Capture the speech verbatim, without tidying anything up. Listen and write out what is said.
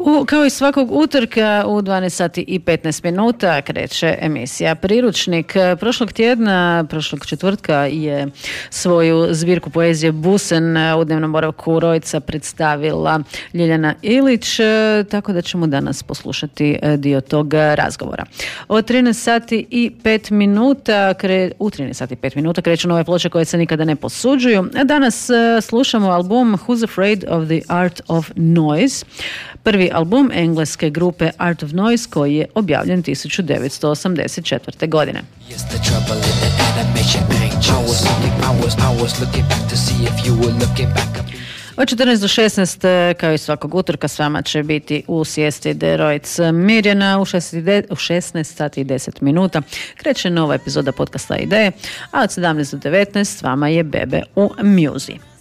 U, kao i svakog utorka u dvanaest sati i petnaest minuta kreće emisija Priručnik. Prošlog tjedna, prošlog četvrtka je svoju zbirku poezije Busen u dnevnom boravku Rojca predstavila Ljiljana Ilić, tako da ćemo danas poslušati dio tog razgovora. O trinaest sati i pet minuta, kre, u trinaest sati i pet minuta kreću nove ploče koje se nikada ne posuđuju. Danas slušamo album Who's Afraid of the Art of Noise, prvi album engleske grupe Art of Noise koji je objavljen tisuću devetsto osamdeset četvrte. godine. Od četrnaest do šesnaest, kao i svakog utorka, s vama će biti u sjesti de Rojc Mirjana u šesnaest sati i deset minuta. Kreće nova epizoda podcasta Ideje, a od sedamnaest do devetnaest s vama je Bebe u Muzi.